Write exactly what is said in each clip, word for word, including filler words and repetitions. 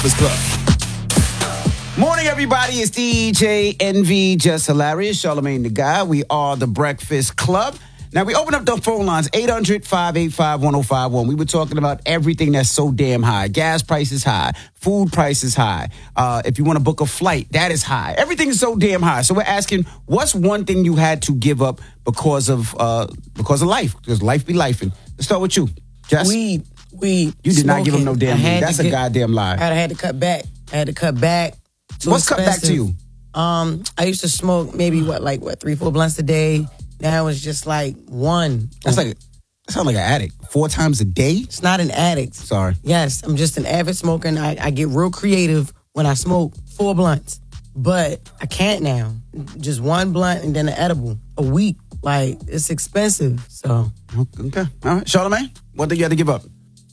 Club. Morning, everybody. It's D J Envy, Just Hilarious, Charlamagne the Guy. We are the Breakfast Club. Now, we open up the phone lines, eight hundred, five eight five, one oh five one. We were talking about everything that's so damn high. Gas prices high. Food prices high. Uh, if you want to book a flight, that is high. Everything is so damn high. So we're asking, what's one thing you had to give up because of uh, because of life? Because life be lifing. Let's start with you, Jess. Weed. Weed. You did smoking. not give him no damn weed. That's a get, goddamn lie. I had to cut back. I had to cut back. What's cut back to you? Um, I used to smoke maybe, what, like, what, three, four blunts a day. Now it's just like one. That's like, that sounds like an addict. Four times a day? It's not an addict. Sorry. Yes, I'm just an avid smoker, and I, I get real creative when I smoke four blunts. But I can't now. Just one blunt and then an edible a week. Like, it's expensive, so. Okay. All right. Charlamagne, what do you have to give up?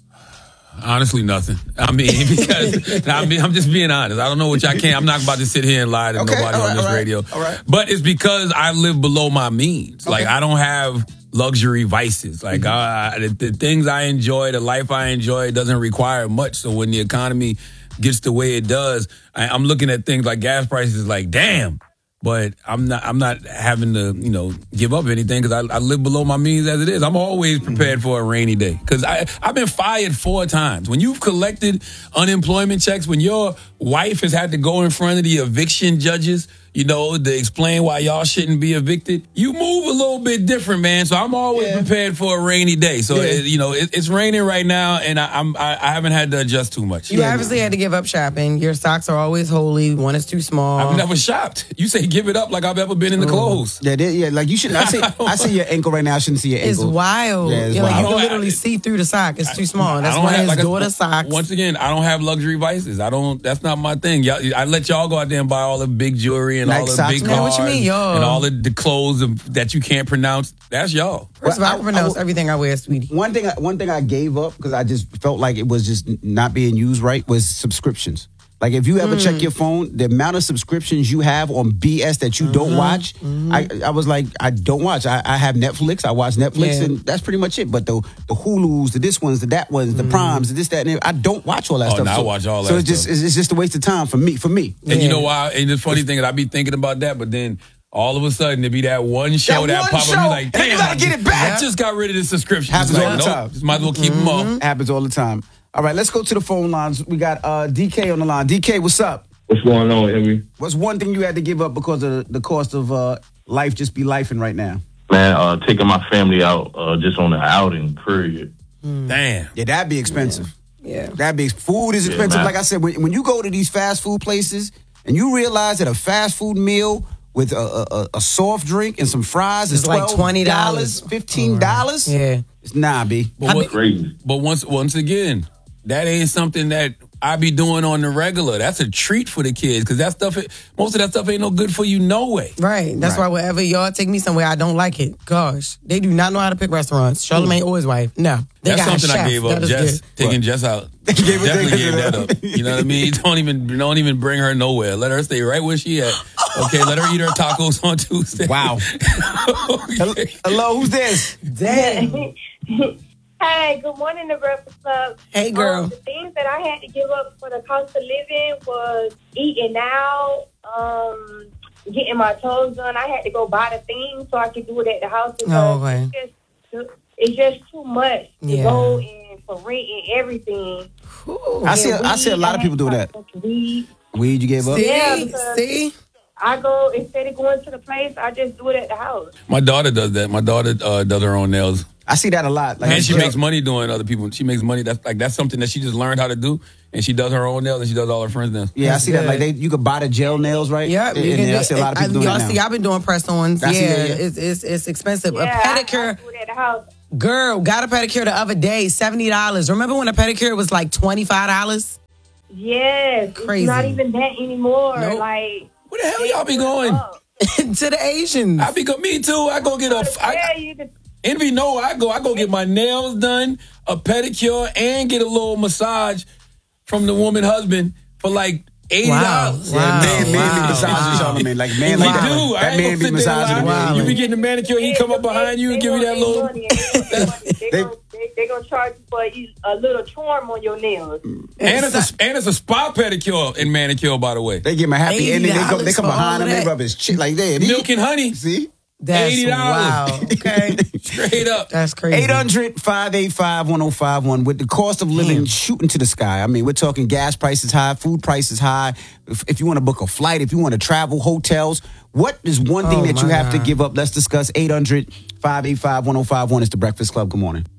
Honestly, nothing. I mean, because I mean, I'm just being honest. I don't know what y'all can. I'm not about to sit here and lie to okay, nobody right, on this all right, radio. All right. But it's because I live below my means. Okay. Like, I don't have luxury vices. Like, mm-hmm. I, the, the things I enjoy, the life I enjoy, doesn't require much. So when the economy gets the way it does, I, I'm looking at things like gas prices. Like, damn. But I'm not. I'm not having to, you know, give up anything because I, I live below my means as it is. I'm always prepared for a rainy day because I I've been fired four times. When you've collected unemployment checks, when your wife has had to go in front of the eviction judges, you know, to explain why y'all shouldn't be evicted, you move a little bit different, man. So I'm always yeah. prepared for a rainy day. So, yeah. it, you know, it, it's raining right now, and I, I'm, I, I haven't had to adjust too much. You yeah. obviously had to give up shopping. Your socks are always holy. One is too small. I've never shopped. You say give it up like I've ever been in the clothes. Yeah, they, yeah. Like you should. I see. I see your ankle right now. I shouldn't see your ankle. It's wild. Yeah, it's You're wild. like, you can literally I, see through the sock. It's too small. That's why his like daughter's socks. Once again, I don't have luxury vices. I don't. That's not my thing. Y'all, I let y'all go out there and buy all the big jewelry and like all the socks, big man, cars what you mean, y'all? and all the, the clothes that you can't pronounce. That's y'all. First of all, I, I pronounce I, everything I wear, sweetie. One thing. One thing I gave up because I just felt like it was just not being used right was subscriptions. Like, if you ever mm. check your phone, the amount of subscriptions you have on B S that you mm-hmm. don't watch, mm-hmm. I, I was like, I don't watch. I, I have Netflix. I watch Netflix, yeah. and that's pretty much it. But the the Hulus, the this ones, the that ones, the mm. Primes, the this, that, and I don't watch all that oh, stuff. No, so, I watch all that So it's stuff. just, it's just a waste of time for me. For me. And yeah. you know why? And the funny thing is, I be thinking about that, but then all of a sudden, there be that one show that, that pop show, up. You like, damn, you gotta get it back. I just got rid of the subscription. Happens like, all the nope, time. Just might as well keep mm-hmm. them off. Happens all the time. All right, let's go to the phone lines. We got uh, D K on the line. D K, what's up? What's going on, Henry? What's one thing you had to give up because of the cost of uh, life just be lifing right now? Man, uh, taking my family out uh, just on an outing, period. Mm. Damn. Yeah, that'd be expensive. Yeah. yeah. That'd be, food is expensive. Yeah, like I said, when, when you go to these fast food places and you realize that a fast food meal with a, a, a soft drink and some fries is like twenty dollars, fifteen dollars. Yeah. It's nah, B. But, what, crazy. but once once again, that ain't something that I be doing on the regular. That's a treat for the kids because that stuff, most of that stuff ain't no good for you no way. Right. That's right. why wherever y'all take me somewhere, I don't like it. Gosh, they do not know how to pick restaurants. Charlamagne or his wife, no. They That's got something a chef. I gave up. Jess, taking what? Jess out. gave Definitely gave that up. You know what I mean? Don't even don't even bring her nowhere. Let her stay right where she at. Okay, let her eat her tacos on Tuesday. Wow. Okay. Hello, who's this? Dang. Hey, good morning, the Breakfast Club. Hey, girl. Um, the things that I had to give up for the cost of living was eating out, um, getting my toes done. I had to go buy the things so I could do it at the house because oh, okay. it's, just, it's just too much to yeah. go and for rent and everything. Ooh. I see. And I see a lot of people do that. Weed. Weed, you gave up? See, yeah, see. I go instead of going to the place, I just do it at the house. My daughter does that. My daughter uh, does her own nails. I see that a lot. Like, and she makes money doing other people. She makes money. That's like that's something that she just learned how to do. And she does her own nails and she does all her friends' nails. Yeah, that's I see good. that. Like they, you could buy the gel nails, right? Yeah, and, and I see a lot of people doing y'all that now. see, I've been doing press-ons. Yeah, yeah, yeah, it's it's it's expensive. Yeah, a pedicure. I, I do it at the house. Girl, got a pedicure the other day, seventy dollars. Remember when a pedicure was like twenty-five dollars? Yes, crazy. It's not even that anymore. Nope. Like, where the hell y'all be going? To the Asians. I be go. Me too. I go get a. I, yeah, you could. Envy, no, I go. I go get my nails done, a pedicure, and get a little massage from the woman husband for like eighty dollars. Wow. Yeah, man, man wow. be massaging wow. Charlamagne. Like, man, wow. like that. do. That I man be massaging. Wow. You be getting a manicure, he come up behind you and give you that little. they, they, they, they they gonna charge you for a, a little charm on your nails. And it's a and it's a spa pedicure and manicure, by the way. They give him a happy ending. They come, they come for behind all him. of They that? rub his chin like that. Milk and honey. See? That's eighty dollars. wow. Okay. Straight up. That's crazy. eight hundred, five eight five, one oh five one. With the cost of living Damn. shooting to the sky. I mean, we're talking gas prices high, food prices high. If, if you want to book a flight, if you want to travel, hotels, what is one thing Oh, that you my have to God. give up? Let's discuss. eight hundred, five eight five, one oh five one. It's the Breakfast Club. Good morning.